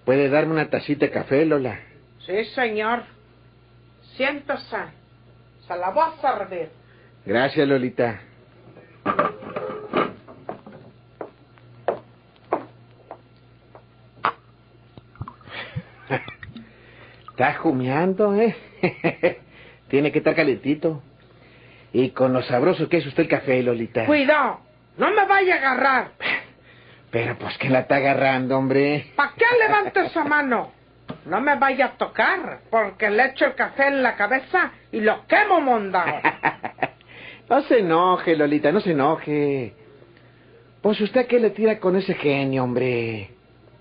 ¿Puede darme una tacita de café, Lola? Sí, señor. Siéntese. Se la voy a servir. Gracias, Lolita. Está humeando, ¿eh? Tiene que estar calentito. Y con lo sabroso que es usted el café, Lolita. Cuidado, no me vaya a agarrar. Pero pues que la está agarrando, hombre. ¿Para qué levanta esa mano? No me vaya a tocar, porque le echo el café en la cabeza y lo quemo, mondao. No se enoje, Lolita, no se enoje. Pues usted, ¿qué le tira con ese genio, hombre?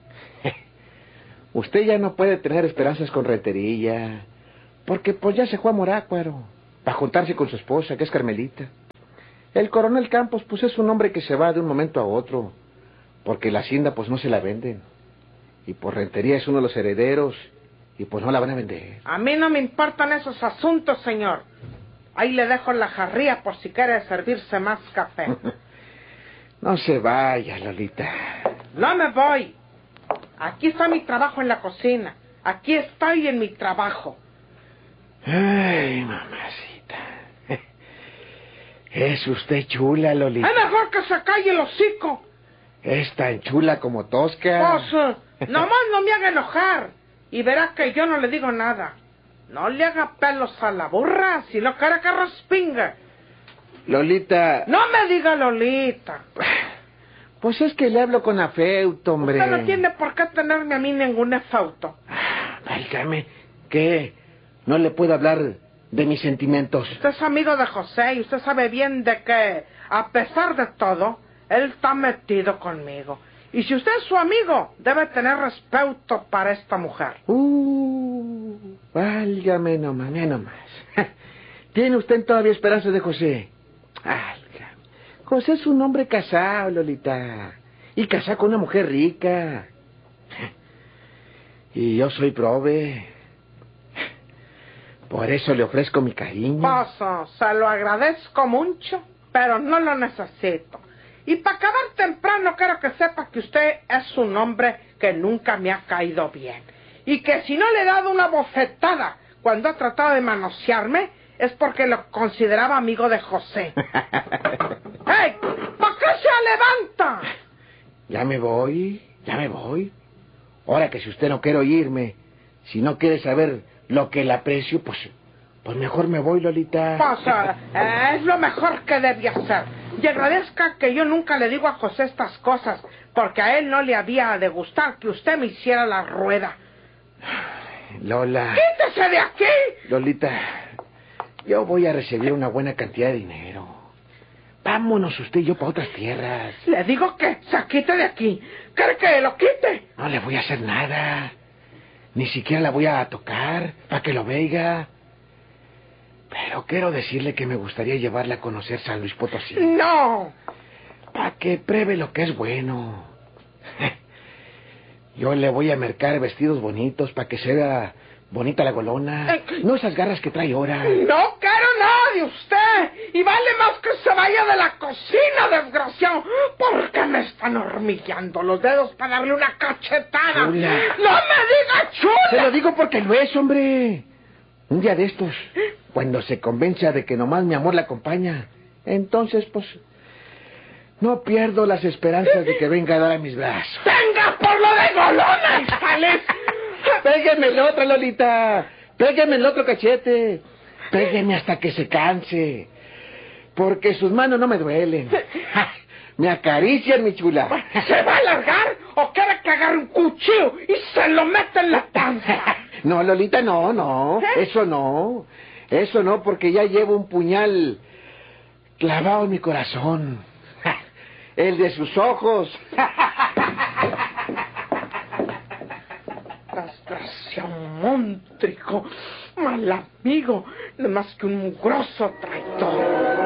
Usted ya no puede tener esperanzas con Rentería, porque pues ya se fue a Morácuaro, para juntarse con su esposa, que es Carmelita. El coronel Campos, pues es un hombre que se va de un momento a otro, porque la hacienda pues no se la venden. Y por Rentería es uno de los herederos, y pues no la van a vender. A mí no me importan esos asuntos, señor. Ahí le dejo la jarría por si quiere servirse más café. No se vaya, Lolita. No me voy. Aquí está mi trabajo en la cocina. Aquí estoy en mi trabajo. Ay, mamacita. Es usted chula, Lolita. Es mejor que se calle el hocico. Es tan chula como tosca. Pues, nomás no me haga enojar. Y verá que yo no le digo nada. No le haga pelos a la burra, si no quiere que respingue. Lolita... No me diga Lolita. Pues es que le hablo con afecto, hombre. Usted no tiene por qué tenerme a mí ningún efecto. Válgame, ¿qué? ¿No le puedo hablar de mis sentimientos? Usted es amigo de José y usted sabe bien de que, a pesar de todo, él está metido conmigo. Y si usted es su amigo, debe tener respeto para esta mujer. Válgame nomás, mira nomás. ¿Tiene usted todavía esperanza de José? Válgame. José es un hombre casado, Lolita. Y casado con una mujer rica. Y yo soy prove. Por eso le ofrezco mi cariño. Paso, se lo agradezco mucho, pero no lo necesito. Y para acabar temprano quiero que sepa que usted es un hombre que nunca me ha caído bien. Y que si no le he dado una bofetada cuando ha tratado de manosearme, es porque lo consideraba amigo de José. ¡Hey! ¿Para qué se levanta? Ya me voy. Ahora que si usted no quiere oírme, si no quiere saber lo que le aprecio, pues mejor me voy, Lolita. Pues, es lo mejor que debía hacer. Y agradezca que yo nunca le digo a José estas cosas, porque a él no le había de gustar que usted me hiciera la rueda. Lola... ¡Quítese de aquí! Lolita, yo voy a recibir una buena cantidad de dinero. Vámonos usted y yo para otras tierras. Le digo que se quite de aquí. ¿Quiere que lo quite? No le voy a hacer nada. Ni siquiera la voy a tocar para que lo vea. Pero quiero decirle que me gustaría llevarla a conocer San Luis Potosí. ¡No! Para que pruebe lo que es bueno. Yo le voy a mercar vestidos bonitos para que se vea bonita la golona. No esas garras que trae ahora. No quiero nada de usted. Y vale más que se vaya de la cocina, desgraciado. Porque me están hormigueando los dedos para darle una cachetada. Chula. ¡No me diga chula! Se lo digo porque lo es, hombre. Un día de estos, cuando se convenza de que nomás mi amor la acompaña, entonces, pues, no pierdo las esperanzas de que venga a dar a mis brazos. ¡Venga por lo de golona, infeliz! Pégueme el otro, Lolita. Pégueme el otro cachete. Pégueme hasta que se canse. Porque sus manos no me duelen. Me acarician, mi chula. ¿Se va a alargar o quiere que agarre un cuchillo y se lo meta en la panza? No, Lolita, no. Eso no, porque ya llevo un puñal clavado en mi corazón. El de sus ojos. Desgraciado monstruo, mal amigo, no más que un mugroso traidor.